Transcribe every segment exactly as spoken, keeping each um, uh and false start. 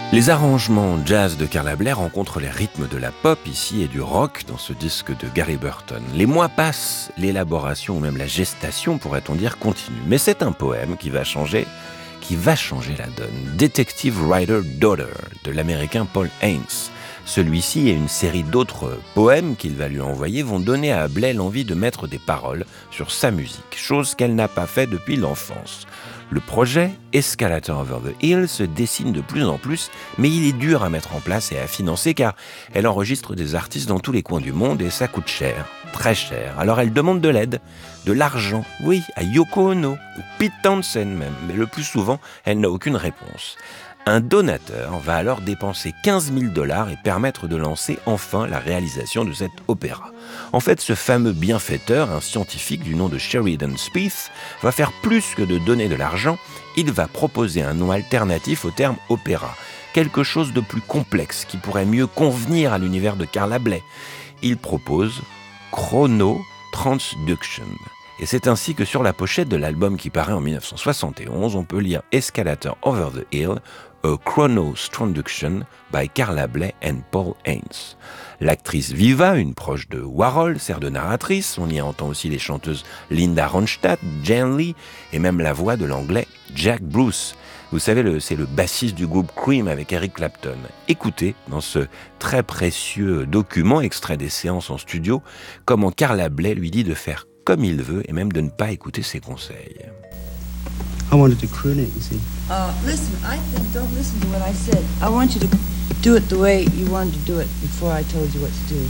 Les arrangements jazz de Carla Bley rencontrent les rythmes de la pop ici et du rock dans ce disque de Gary Burton. Les mois passent, l'élaboration ou même la gestation, pourrait-on dire, continue. Mais c'est un poème qui va changer, qui va changer la donne. Detective Writer Daughter de l'américain Paul Haynes. Celui-ci et une série d'autres poèmes qu'il va lui envoyer vont donner à Bley l'envie de mettre des paroles sur sa musique, chose qu'elle n'a pas fait depuis l'enfance. Le projet Escalator Over the Hill se dessine de plus en plus, mais il est dur à mettre en place et à financer car elle enregistre des artistes dans tous les coins du monde et ça coûte cher, très cher. Alors elle demande de l'aide, de l'argent, oui, à Yoko Ono, ou Pete Townshend même, mais le plus souvent, elle n'a aucune réponse. Un donateur va alors dépenser quinze mille dollars et permettre de lancer enfin la réalisation de cet opéra. En fait, ce fameux bienfaiteur, un scientifique du nom de Sheridan Spieth, va faire plus que de donner de l'argent, il va proposer un nom alternatif au terme opéra, quelque chose de plus complexe qui pourrait mieux convenir à l'univers de Carla Bley. Il propose Chrono-Transduction. Et c'est ainsi que sur la pochette de l'album qui paraît en dix-neuf cent soixante et onze, on peut lire Escalator Over the Hill, A Chrono-Transduction by Carla Bley and Paul Haynes. L'actrice Viva, une proche de Warhol, sert de narratrice. On y entend aussi les chanteuses Linda Ronstadt, Jan Lee et même la voix de l'anglais Jack Bruce. Vous savez, le, c'est le bassiste du groupe Cream avec Eric Clapton. Écoutez, dans ce très précieux document extrait des séances en studio, comment Carla Bley lui dit de faire comme il veut et même de ne pas écouter ses conseils. I wanted to croon it, you see. Uh, listen, I think don't listen to what I said. I want you to do it the way you wanted to do it before I told you what to do.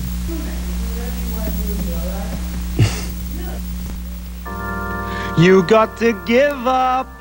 You got to give up